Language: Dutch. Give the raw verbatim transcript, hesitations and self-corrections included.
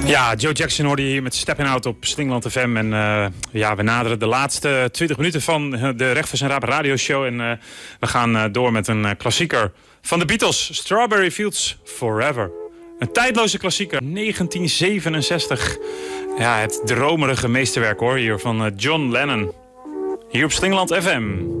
Ja, Joe Jackson hoorde je hier met Steppin' Out op Stingland F M. En uh, ja, we naderen de laatste twintig minuten van de Recht voor zijn Raap radioshow. En uh, we gaan uh, door met een uh, klassieker van de Beatles. Strawberry Fields Forever. Een tijdloze klassieker. negentien zevenenzestig. Ja, het dromerige meesterwerk hoor, hier van uh, John Lennon. Hier op Stingland F M.